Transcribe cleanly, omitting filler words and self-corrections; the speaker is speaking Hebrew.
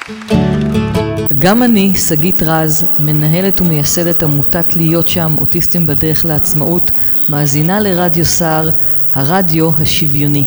גם אני, שגית רז, מנהלת ומייסדת עמותת להיות שם, אוטיסטים בדרך לעצמאות, מאזינה לרדיו סער, הרדיו השוויוני.